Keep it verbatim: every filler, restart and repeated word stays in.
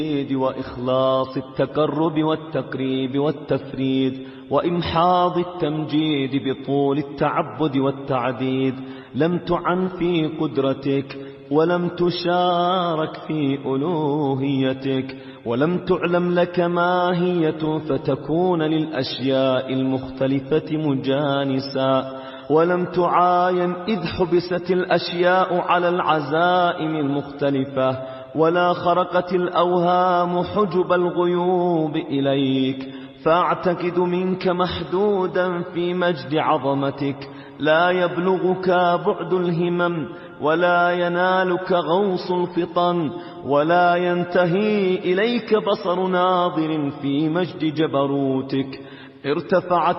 وإخلاص التقرب والتقريب والتفريد وإمحاض التمجيد بطول التعبد والتعديد. لم تعن في قدرتك ولم تشارك في ألوهيتك ولم تعلم لك ماهية فتكون للأشياء المختلفة مجانسا، ولم تعاين إذ حبست الأشياء على العزائم المختلفة، ولا خرقت الأوهام حجب الغيوب إليك، فاعتقد منك محدودا في مجد عظمتك، لا يبلغك بعد الهمم ولا ينالك غوص الفطن، ولا ينتهي إليك بصر ناظر في مجد جبروتك. ارتفعت